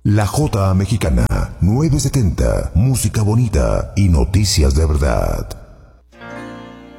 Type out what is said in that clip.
La Jota Mexicana 970, música bonita y noticias de verdad.